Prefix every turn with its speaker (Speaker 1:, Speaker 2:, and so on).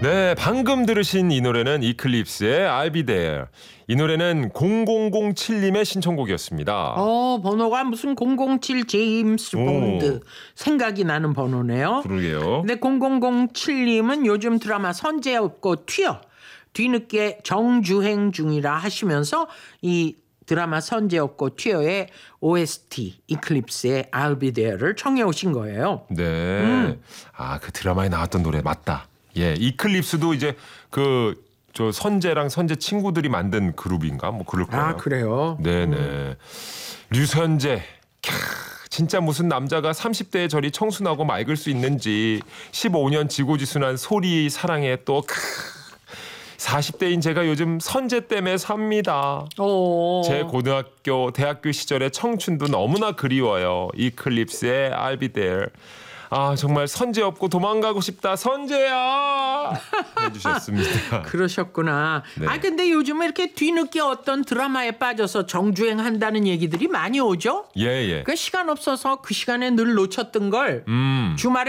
Speaker 1: 네, 방금 들으신 이 노래는 이클립스의 I'll Be There. 이 노래는 0007님의 신청곡이었습니다.
Speaker 2: 번호가 무슨 007 제임스 본드 생각이 나는 번호네요.
Speaker 1: 그러게요.
Speaker 2: 근데 0007님은 요즘 드라마 선제 없고 튀어 뒤늦게 정주행 중이라 하시면서 이 드라마 선제 없고 튀어의 OST 이클립스의 I'll Be There를 청해 오신 거예요.
Speaker 1: 네. 아, 그 드라마에 나왔던 노래 맞다. 예, 이클립스도 이제 저 선재랑 선재 친구들이 만든 그룹인가 뭐 그럴 거예요.
Speaker 2: 아, 그래요?
Speaker 1: 네네. 류선재. 진짜 무슨 남자가 30대에 저리 청순하고 맑을 수 있는지 15년 지고지순한 소리 사랑에 또 40대인 제가 요즘 선재 때문에 삽니다. 제 고등학교, 대학교 시절의 청춘도 너무나 그리워요. 이클립스의 I'll Be There. 아, 정말 선재 없고 도망가고 싶다. 선재야! 해주셨습니다.
Speaker 2: 그러셨구나.
Speaker 1: 네.
Speaker 2: 아, 근데 요즘에 이렇게 뒤늦게 어떤 드라마에 빠져서 정주행한다는 얘기들이 많이 오죠?
Speaker 1: 예, 예.
Speaker 2: 그 시간 없어서 그 시간에 늘 놓쳤던 걸 주말에